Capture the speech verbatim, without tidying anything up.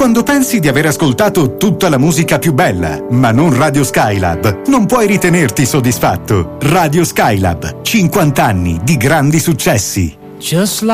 Quando pensi di aver ascoltato tutta la musica più bella, ma non Radio Skylab, non puoi ritenerti soddisfatto. Radio Skylab, cinquanta anni di grandi successi. Just like